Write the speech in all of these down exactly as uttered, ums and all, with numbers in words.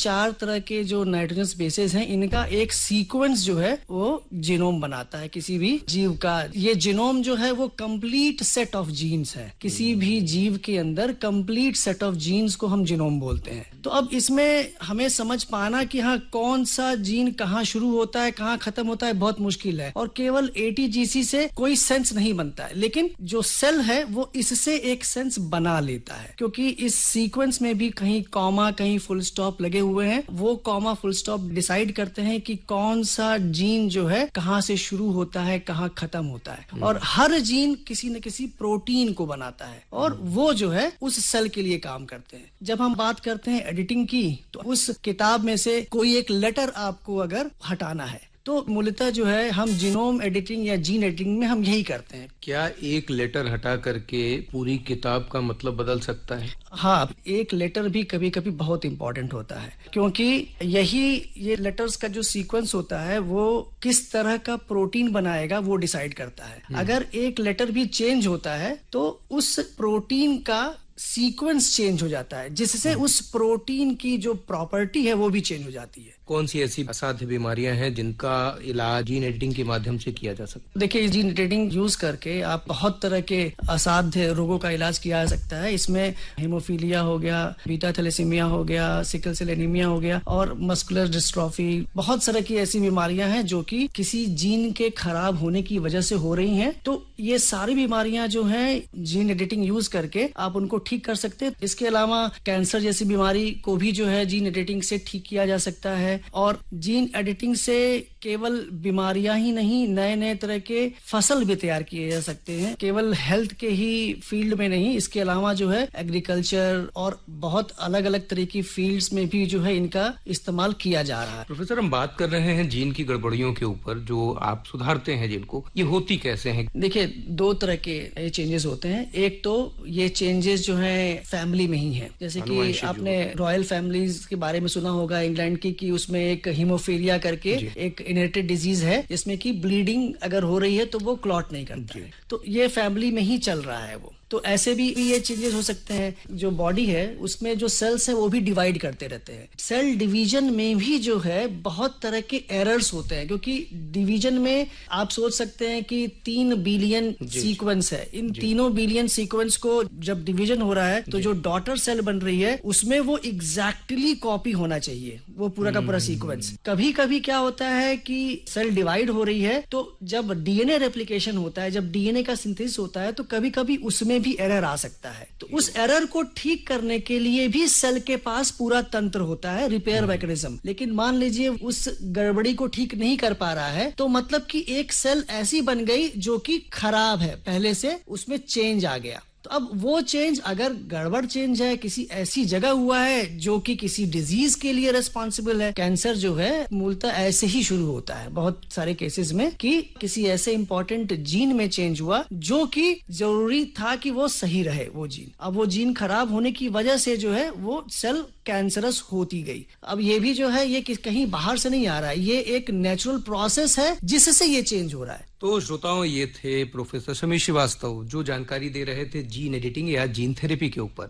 चार तरह के जो नाइट्रोजनस बेसेस हैं, इनका एक सीक्वेंस जो है वो जीनोम बनाता है किसी भी जीव का। ये जीनोम जो है वो कंप्लीट सेट ऑफ जीन्स है। किसी भी जीव के अंदर कंप्लीट सेट ऑफ जीन्स को हम जीनोम बोलते हैं। तो अब इसमें हमें समझ पाना कि हाँ कौन सा जीन कहाँ शुरू होता है, कहाँ खत्म होता है, बहुत मुश्किल है, और केवल एटीजीसी से कोई सेंस नहीं बनता है। लेकिन जो सेल है वो इससे एक सेंस बना लेता है, क्योंकि इस सीक्वेंस में भी कहीं कॉमा कहीं फुल स्टॉप लगे हुए हैं। वो कॉमा फुल स्टॉप डिसाइड करते हैं कि कौन सा जीन जो है कहाँ से शुरू होता है, कहाँ खत्म होता है। और हर जीन किसी न किसी प्रोटीन को बनाता है और वो जो है उस सेल के लिए काम करते हैं। जब हम बात करते हैं एडिटिंग की, तो उस किताब में से कोई एक लेटर आपको अगर हटाना है तो मूलतः जो है हम जीनोम एडिटिंग या जीन एडिटिंग में हम यही करते हैं। क्या एक लेटर हटा करके पूरी किताब का मतलब बदल सकता है? हाँ, एक लेटर भी कभी कभी बहुत इंपॉर्टेंट होता है, क्योंकि यही ये लेटर्स का जो सीक्वेंस होता है वो किस तरह का प्रोटीन बनाएगा वो डिसाइड करता है। अगर एक लेटर भी चेंज होता है तो उस प्रोटीन का सीक्वेंस चेंज हो जाता है, जिससे उस प्रोटीन की जो प्रॉपर्टी है वो भी चेंज हो जाती है। कौन सी ऐसी असाध्य बीमारियां हैं जिनका इलाज जीन एडिटिंग के माध्यम से किया जा सकता है? देखिए, जीन एडिटिंग यूज करके आप बहुत तरह के असाध्य रोगों का इलाज किया जा सकता है। इसमें हेमोफीलिया हो गया, बीटा थैलेसीमिया हो गया, सिकल सेल एनीमिया हो गया और मस्कुलर डिस्ट्रॉफी। बहुत सारे की ऐसी बीमारियां हैं जो कि किसी जीन के खराब होने की वजह से हो रही हैं। तो ये सारी बीमारियां जो हैं जीन एडिटिंग यूज करके आप उनको ठीक कर सकते हैं। इसके अलावा कैंसर जैसी बीमारी को भी जो है जीन एडिटिंग से ठीक किया जा सकता है। और जीन एडिटिंग से केवल बीमारियां ही नहीं, नए नए तरह के फसल भी तैयार किए जा सकते हैं, केवल हेल्थ के ही फील्ड में नहीं। इसके अलावा जो है एग्रीकल्चर और बहुत अलग अलग तरह की फील्ड्स में भी जो है इनका इस्तेमाल किया जा रहा है। प्रोफेसर, हम बात कर रहे हैं जीन की गड़बड़ियों के ऊपर जो आप सुधारते हैं जिनको, ये होती कैसे हैं? देखिए, दो तरह के चेंजेस होते हैं। एक तो ये चेंजेस जो है फैमिली में ही है, जैसे कि आपने रॉयल फैमिलीज के बारे में सुना होगा इंग्लैंड की, कि उसमें एक हीमोफीलिया करके एक इनहेरिटेड डिजीज है जिसमें कि ब्लीडिंग अगर हो रही है तो वो क्लॉट नहीं करता है। तो ये फैमिली में ही चल रहा है वो। तो ऐसे भी ये चेंजेस हो सकते हैं। जो बॉडी है उसमें जो सेल्स है वो भी डिवाइड करते रहते हैं। सेल डिवीजन में भी जो है बहुत तरह के एरर्स होते हैं, क्योंकि डिवीजन में आप सोच सकते हैं कि तीन बिलियन सीक्वेंस है। इन तीनों बिलियन सीक्वेंस को जब डिवीजन हो रहा है तो जो डॉटर सेल बन रही है उसमें वो एग्जैक्टली कॉपी होना चाहिए, वो पूरा का पूरा सीक्वेंस। कभी कभी क्या होता है कि सेल डिवाइड हो रही है तो जब डीएनए रेप्लिकेशन होता है, जब डीएनए का सिंथेसिस होता है, तो कभी कभी उसमें भी एरर आ सकता है। तो उस एरर को ठीक करने के लिए भी सेल के पास पूरा तंत्र होता है, रिपेयर मैकेनिज्म। लेकिन मान लीजिए उस गड़बड़ी को ठीक नहीं कर पा रहा है, तो मतलब कि एक सेल ऐसी बन गई जो कि खराब है, पहले से उसमें चेंज आ गया। तो अब वो चेंज अगर गड़बड़ चेंज है, किसी ऐसी जगह हुआ है जो कि किसी डिजीज के लिए रेस्पॉन्सिबल है। कैंसर जो है मूलतः ऐसे ही शुरू होता है बहुत सारे केसेस में, कि किसी ऐसे इंपॉर्टेंट जीन में चेंज हुआ जो कि जरूरी था कि वो सही रहे वो जीन। अब वो जीन खराब होने की वजह से जो है वो सेल कैंसरस होती गई। अब ये भी जो है ये कहीं बाहर से नहीं आ रहा है, ये एक नेचुरल प्रोसेस है जिससे ये चेंज हो रहा है। तो श्रोताओं, ये थे प्रोफेसर समीर श्रीवास्तव जो जानकारी दे रहे थे जीन एडिटिंग या जीन थेरेपी के ऊपर।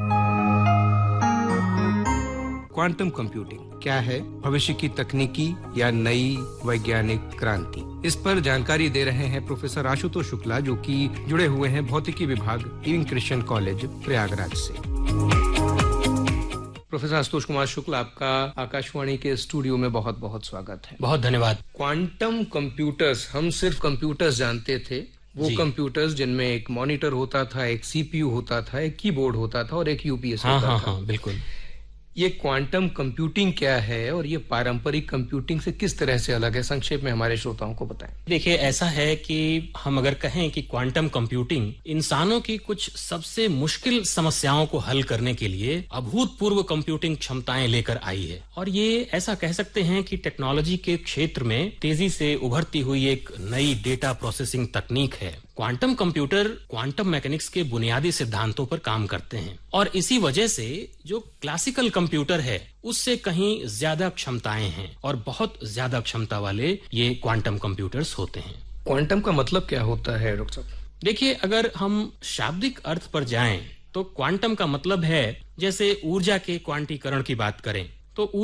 क्वांटम कंप्यूटिंग क्या है, भविष्य की तकनीकी या नई वैज्ञानिक क्रांति, इस पर जानकारी दे रहे हैं प्रोफेसर आशुतोष शुक्ला, जो कि जुड़े हुए हैं भौतिकी विभाग किंग क्रिश्चियन कॉलेज प्रयागराज से। प्रोफेसर आशुतोष कुमार शुक्ला, आपका आकाशवाणी के स्टूडियो में बहुत बहुत स्वागत है। बहुत धन्यवाद। क्वांटम कंप्यूटर्स, हम सिर्फ कंप्यूटर्स जानते थे, वो कंप्यूटर्स जिनमें एक मॉनिटर होता था, एक सीपीयू होता था, एक कीबोर्ड होता था और एक यूपीएस हाँ, होता हाँ, था। हाँ, बिल्कुल। ये क्वांटम कंप्यूटिंग क्या है और ये पारंपरिक कंप्यूटिंग से किस तरह से अलग है, संक्षेप में हमारे श्रोताओं को बताएं। देखिए, ऐसा है कि हम अगर कहें कि क्वांटम कंप्यूटिंग इंसानों की कुछ सबसे मुश्किल समस्याओं को हल करने के लिए अभूतपूर्व कंप्यूटिंग क्षमताएं लेकर आई है, और ये ऐसा कह सकते हैं कि टेक्नोलॉजी के क्षेत्र में तेजी से उभरती हुई एक नई डेटा प्रोसेसिंग तकनीक है। क्वांटम कंप्यूटर क्वांटम मैकेनिक्स के बुनियादी सिद्धांतों पर काम करते हैं, और इसी वजह से जो क्लासिकल कंप्यूटर है उससे कहीं ज्यादा क्षमताएं हैं, और बहुत ज्यादा क्षमता वाले ये क्वांटम कंप्यूटर्स होते हैं। क्वांटम का मतलब क्या होता है डॉक्टर साहब? देखिए, अगर हम शाब्दिक अर्थ पर जाएं तो क्वांटम का मतलब है, जैसे ऊर्जा के क्वांटीकरण की बात करें तो